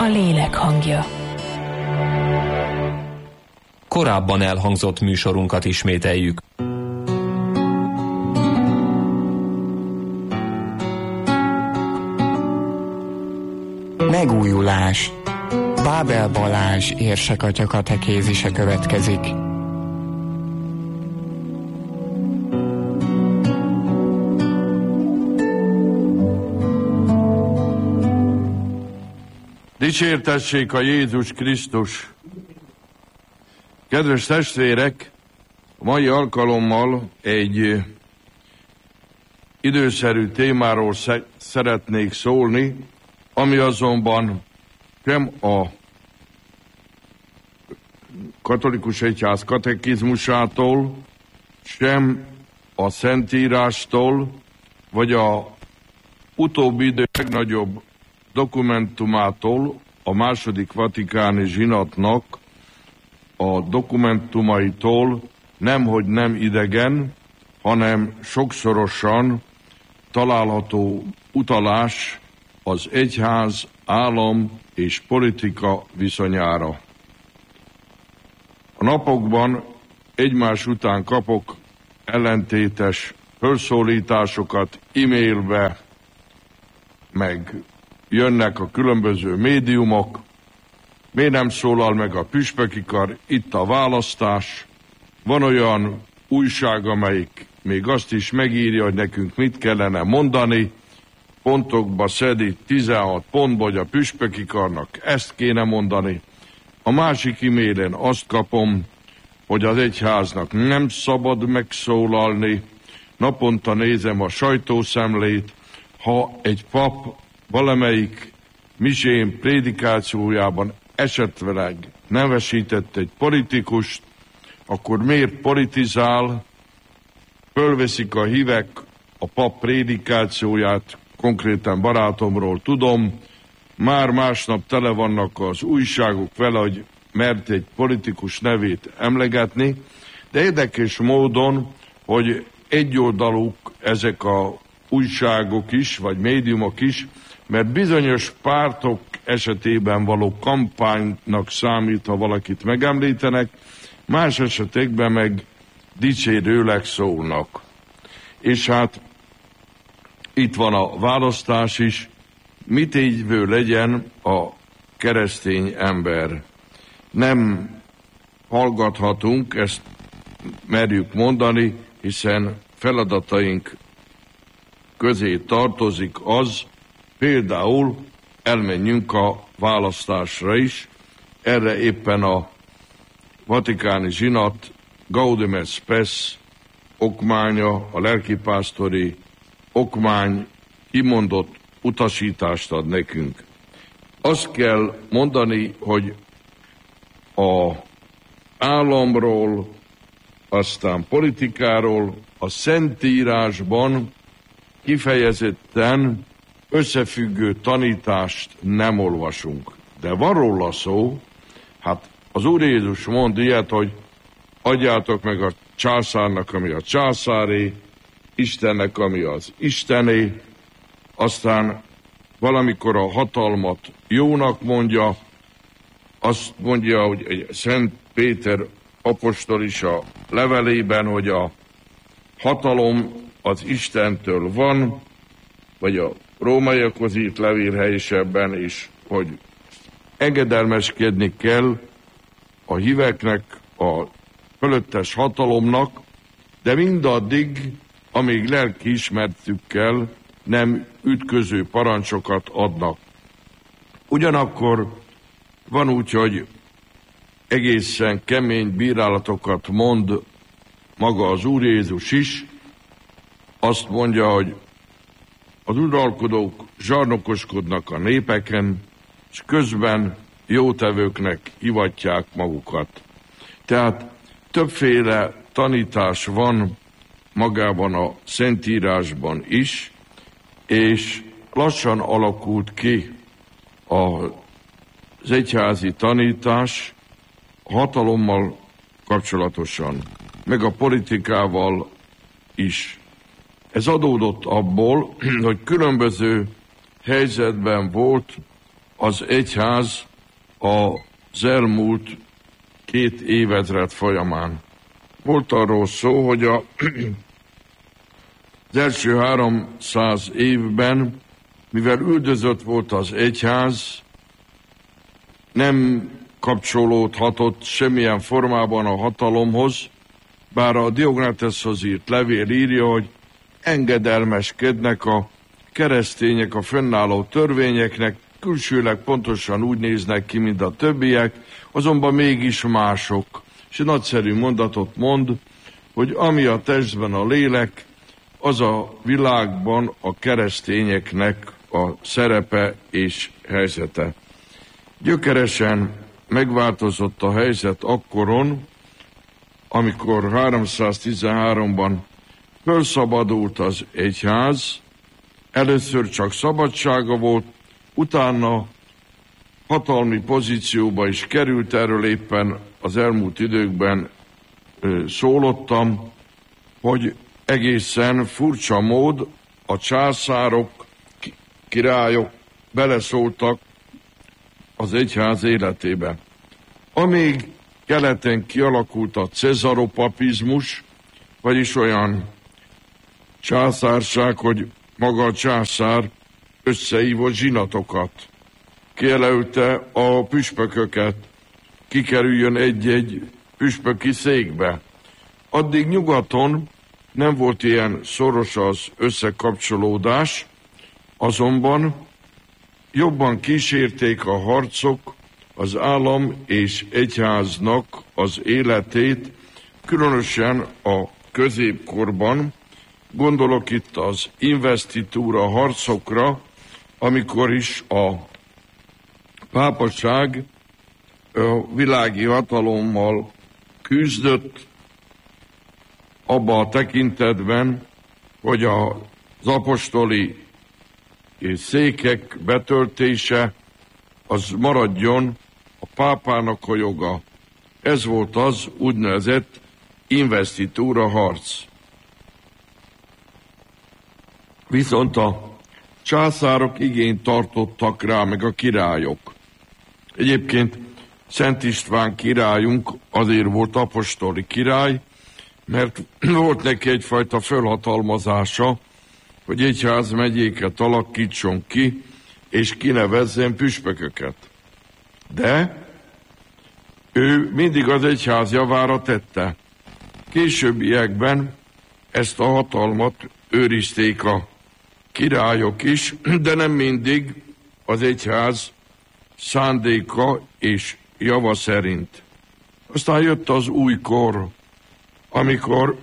a lélek hangja. Korábban elhangzott műsorunkat ismételjük. Megújulás. Bábel Balázs érsekatya katekézise következik. Dicsértessék a Jézus Krisztus! Kedves testvérek, a mai alkalommal egy időszerű témáról szeretnék szólni, ami azonban sem a katolikus egyház katekizmusától, sem a Szentírástól, vagy a utóbbi idő legnagyobb dokumentumától, a második vatikáni zsinatnak a dokumentumaitól nemhogy nem idegen, hanem sokszorosan található utalás az egyház, állam és politika viszonyára. A napokban egymás után kapok ellentétes felszólításokat e-mailbe, meg jönnek a különböző médiumok, miért nem szólal meg a püspöki kar, itt a választás. Van olyan újság, amelyik még azt is megírja, hogy nekünk mit kellene mondani, pontokba szedi 16 pontba, hogy a püspöki karnak ezt kéne mondani. A másik e-mailen azt kapom, hogy az egyháznak nem szabad megszólalni. Naponta nézem a sajtószemlét, ha egy pap valamelyik misén prédikációjában esetleg nevesített egy politikust, akkor miért politizál? Fölveszik a hívek a pap prédikációját, konkrétan barátomról tudom, már másnap tele vannak az újságok vele, hogy mert egy politikus nevét emlegetni, de érdekes módon, hogy egyoldalúk ezek a újságok is, vagy médiumok is, mert bizonyos pártok esetében való kampánynak számít, ha valakit megemlítenek, más esetekben meg dicsérőleg szólnak. És hát itt van a választás is, mit évő legyen a keresztény ember. Nem hallgathatunk, ezt merjük mondani, hiszen feladataink közé tartozik az, például elmenjünk a választásra is. Erre éppen a vatikáni zsinat Gaudium et Spes okmánya, a lelkipásztori okmány kimondott utasítást ad nekünk. Azt kell mondani, hogy a államról, aztán politikáról a Szentírásban kifejezetten összefüggő tanítást nem olvasunk. De van róla szó, hát az Úr Jézus mond ilyet, hogy adjátok meg a császárnak, ami a császáré, Istennek, ami az Istené, aztán valamikor a hatalmat jónak mondja, azt mondja, hogy egy Szent Péter apostol is a levelében, hogy a hatalom az Istentől van, vagy a rómaiakhoz írt levél helyesebben is, hogy engedelmeskedni kell a híveknek, a fölöttes hatalomnak, de mindaddig, amíg lelkiismertükkel nem ütköző parancsokat adnak. Ugyanakkor van úgy, hogy egészen kemény bírálatokat mond maga az Úr Jézus is. Azt mondja, hogy az uralkodók zsarnokoskodnak a népeken, és közben jótevőknek hivatják magukat. Tehát többféle tanítás van magában a Szentírásban is, és lassan alakult ki az egyházi tanítás hatalommal kapcsolatosan, meg a politikával is. Ez adódott abból, hogy különböző helyzetben volt az egyház az elmúlt 2 évezred folyamán. Volt arról szó, hogy az első 300 évben, mivel üldözött volt az egyház, nem kapcsolódhatott semmilyen formában a hatalomhoz, bár a Diogneteshoz írt levél írja, hogy engedelmeskednek a keresztények a fönnálló törvényeknek, külsőleg pontosan úgy néznek ki, mint a többiek, azonban mégis mások. És egy nagyszerű mondatot mond, hogy ami a testben a lélek, az a világban a keresztényeknek a szerepe és helyzete. Gyökeresen megváltozott a helyzet akkoron, amikor 313-ban felszabadult az egyház, először csak szabadsága volt, utána hatalmi pozícióba is került, erről éppen az elmúlt időkben szólottam, hogy egészen furcsa mód a császárok, királyok beleszóltak az egyház életébe. Amíg keleten kialakult a cezaropapizmus, vagyis olyan császárság, hogy maga a császár összehívott zsinatokat, kijelölte a püspököket, kikerüljön egy-egy püspöki székbe. Addig nyugaton nem volt ilyen szoros az összekapcsolódás, azonban jobban kísérték a harcok az állam és egyháznak az életét, különösen a középkorban. Gondolok itt az investitúra harcokra, amikor is a pápaság a világi hatalommal küzdött abba a tekintetben, hogy az apostoli székek betöltése az maradjon a pápának a joga. Ez volt az úgynevezett investitúra harc. Viszont a császárok igényt tartottak rá, meg a királyok. Egyébként Szent István királyunk azért volt apostoli király, mert volt neki egyfajta felhatalmazása, hogy egyházmegyéket alakítson ki, és kinevezzen püspököket. De ő mindig az egyház javára tette. Későbbiekben ezt a hatalmat őrizték a királyok is, de nem mindig az egyház szándéka és java szerint. Aztán jött az új kor, amikor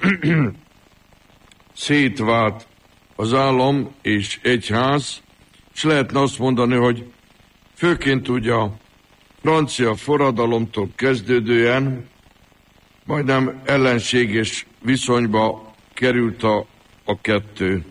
szétvált az állam és egyház, és lehetne azt mondani, hogy főként ugye a francia forradalomtól kezdődően majdnem ellenséges viszonyba került a kettő.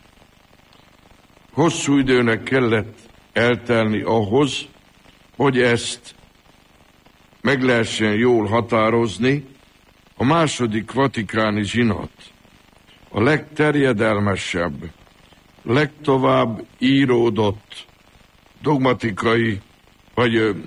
Hosszú időnek kellett eltelni ahhoz, hogy ezt meg lehessen jól határozni. A második vatikáni zsinat a legterjedelmesebb, legtovább íródott dogmatikai, vagy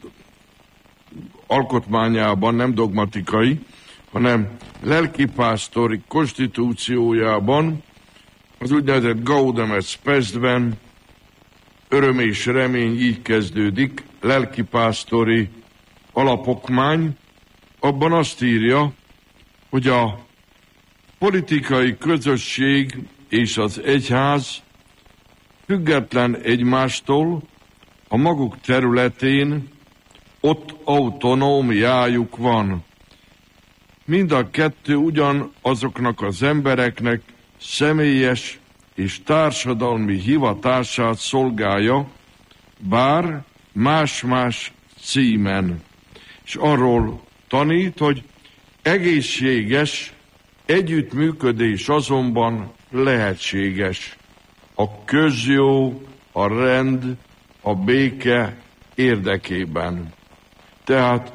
alkotmányában, nem dogmatikai, hanem lelkipásztori konstitúciójában, az úgynevezett Gaudium et Spes-ben, öröm és remény, így kezdődik, lelkipásztori alapokmány. Abban azt írja, hogy a politikai közösség és az egyház független egymástól a maguk területén, ott autonómiájuk van. Mind a kettő ugyanazoknak az embereknek személyes és társadalmi hivatását szolgálja, bár más-más címen. És arról tanít, hogy egészséges együttműködés azonban lehetséges a közjó, a rend, a béke érdekében. Tehát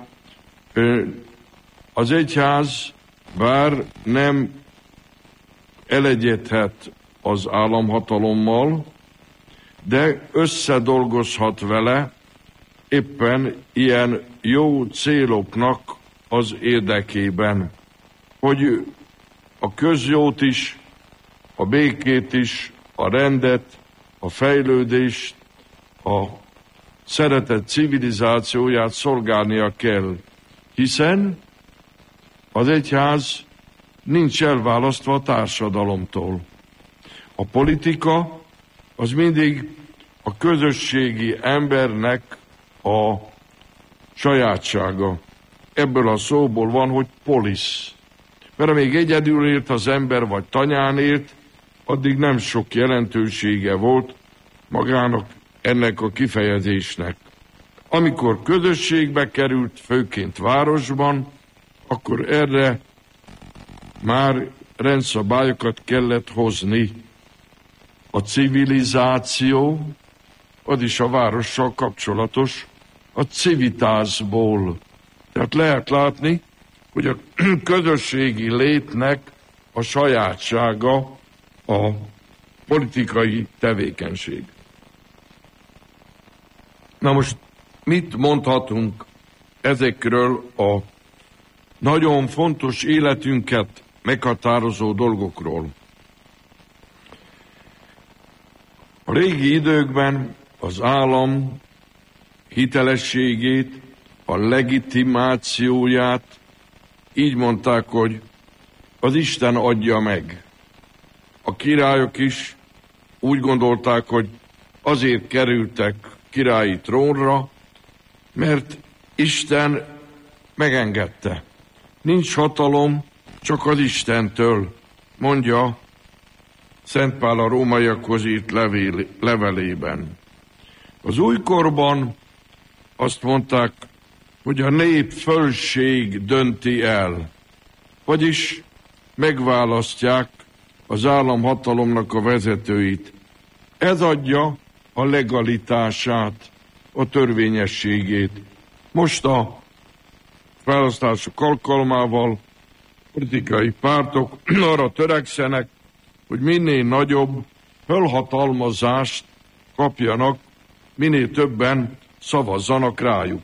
az egyház bár nem elegyedhet az államhatalommal, de összedolgozhat vele éppen ilyen jó céloknak az érdekében, hogy a közjót is, a békét is, a rendet, a fejlődést, a szeretet civilizációját szolgálnia kell, hiszen az egyház nincs elválasztva a társadalomtól. A politika az mindig a közösségi embernek a sajátsága. Ebből a szóból van, hogy polisz. Mert amíg egyedül élt az ember, vagy tanyán élt, addig nem sok jelentősége volt magának ennek a kifejezésnek. Amikor közösségbe került, főként városban, akkor erre már rendszabályokat kellett hozni. A civilizáció, az is a várossal kapcsolatos, a civitásból. Tehát lehet látni, hogy a közösségi létnek a sajátsága a politikai tevékenység. Na most mit mondhatunk ezekről a nagyon fontos életünket meghatározó dolgokról? A régi időkben az állam hitelességét, a legitimációját így mondták, hogy az Isten adja meg. A királyok is úgy gondolták, hogy azért kerültek királyi trónra, mert Isten megengedte. Nincs hatalom, csak az Istentől, mondja Szent Pál a rómaiakhoz írt levelében. Az újkorban azt mondták, hogy a nép fölség dönti el, vagyis megválasztják az államhatalomnak a vezetőit. Ez adja a legalitását, a törvényességét. Most a választások alkalmával politikai pártok arra törekszenek, hogy minél nagyobb fölhatalmazást kapjanak, minél többen szavazzanak rájuk.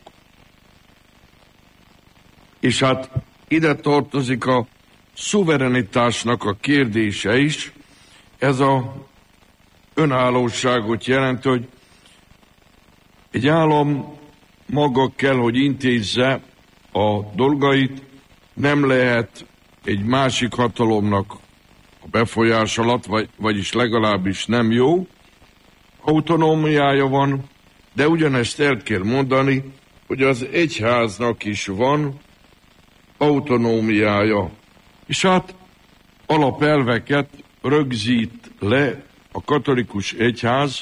És hát ide tartozik a szuverenitásnak a kérdése is. Ez a önállóságot jelent, hogy egy állam maga kell, hogy intézze a dolgait, nem lehet egy másik hatalomnak a befolyás alatt, vagyis legalábbis nem jó. Autonómiája van, de ugyanezt el kell mondani, hogy az egyháznak is van autonómiája. És hát alapelveket rögzít le a katolikus egyház,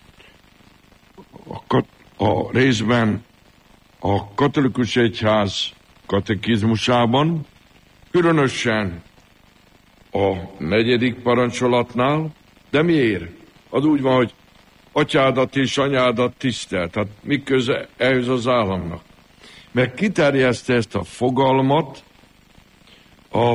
a részben a katolikus egyház katekizmusában, különösen a 4. parancsolatnál. De miért? Az úgy van, hogy atyádat és anyádat tisztelt. Tehát mi köze ehhez az államnak? Mert kiterjeszte ezt a fogalmat a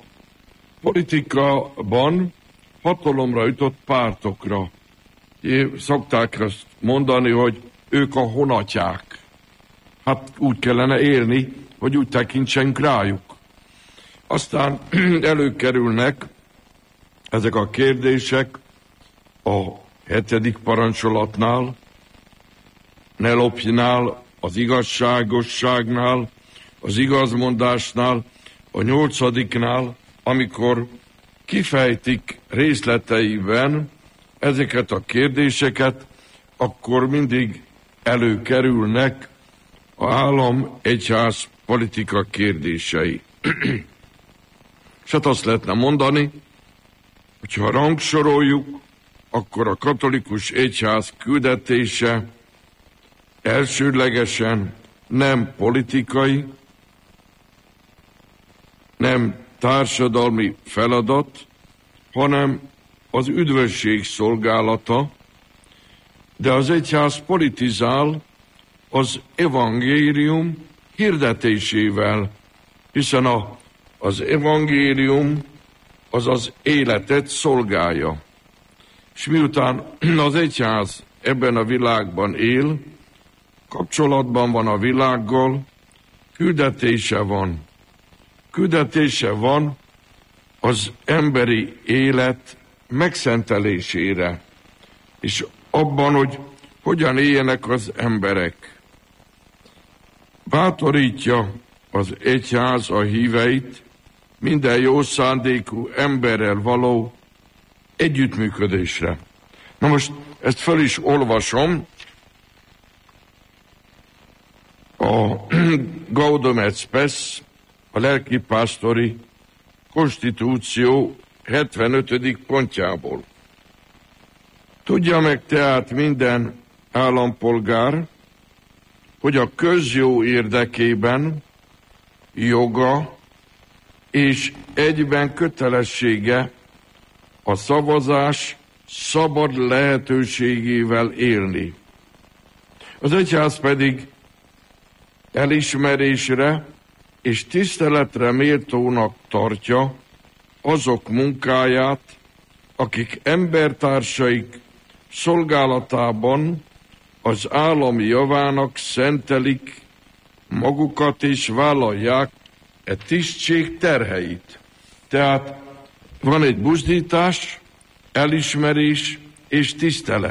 politikában hatalomra jutott pártokra. Szokták azt mondani, hogy ők a honatyák. Hát úgy kellene élni, hogy úgy tekintsünk rájuk. Aztán előkerülnek ezek a kérdések a 7. parancsolatnál, ne lopjnál, az igazságosságnál, az igazmondásnál, a 8-nál, amikor kifejtik részleteiben ezeket a kérdéseket, akkor mindig előkerülnek az állam-egyház politika kérdései. És hát azt lehetne mondani, hogyha rangsoroljuk, akkor a katolikus egyház küldetése elsődlegesen nem politikai, nem társadalmi feladat, hanem az üdvösség szolgálata, de az egyház politizál az evangélium hirdetésével, hiszen az evangélium az életet szolgálja. És miután az egyház ebben a világban él, kapcsolatban van a világgal, küldetése van. Küldetése van az emberi élet megszentelésére, és abban, hogy hogyan éljenek az emberek. Bátorítja az egyház a híveit minden jó szándékú emberrel való együttműködésre. Na most ezt föl is olvasom. A Gaudium et Spes, a lelkipásztori konstitúció 75. pontjából. Tudja meg tehát minden állampolgár, hogy a közjó érdekében joga és egyben kötelessége a szavazás szabad lehetőségével élni. Az egyház pedig elismerésre és tiszteletre méltónak tartja azok munkáját, akik embertársaik szolgálatában az állami javának szentelik magukat és vállalják e tisztség terheit. Tehát van egy buzdítás, elismerés és tisztelet.